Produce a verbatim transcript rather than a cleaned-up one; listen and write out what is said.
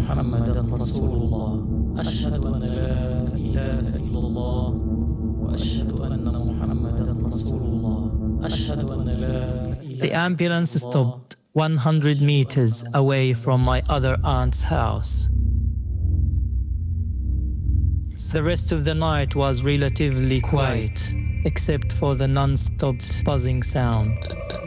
محمدا رسول الله أشهد أن لا إله إلا الله وأشهد أن محمدا رسول الله أشهد أن لا إله. The ambulance stopped one hundred meters away from my other aunt's house. The rest of the night was relatively quiet, except for the non-stop buzzing sound.